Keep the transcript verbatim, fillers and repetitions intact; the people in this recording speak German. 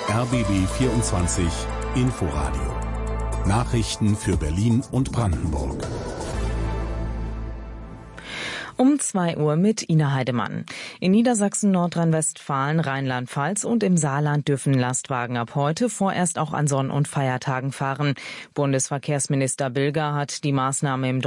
R B B vierundzwanzig Inforadio. Nachrichten für Berlin und Brandenburg. Um zwei Uhr mit Ina Heidemann. In Niedersachsen, Nordrhein-Westfalen, Rheinland-Pfalz und im Saarland dürfen Lastwagen ab heute vorerst auch an Sonn- und Feiertagen fahren. Bundesverkehrsminister Bilger hat die Maßnahme im